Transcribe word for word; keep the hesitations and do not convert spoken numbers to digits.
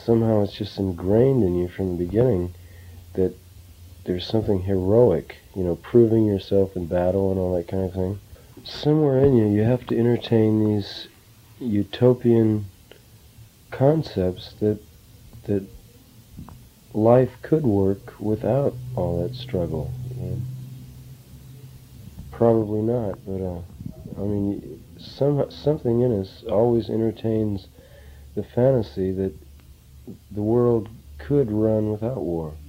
somehow it's just ingrained in you from the beginning that there's something heroic, you know, proving yourself in battle and all that kind of thing. Somewhere in you, you have to entertain these utopian concepts that that life could work without all that struggle. You know? Probably not, but uh, I mean, some something in us always entertains the fantasy that the world could run without war.